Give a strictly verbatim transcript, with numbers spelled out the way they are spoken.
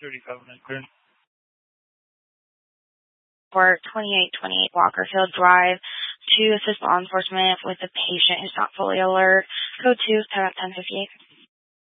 thirty-five minute clearance. For twenty-eight twenty-eight Walkerfield Drive to assist law enforcement with a patient who's not fully alert. Code two, ten fifty-eight.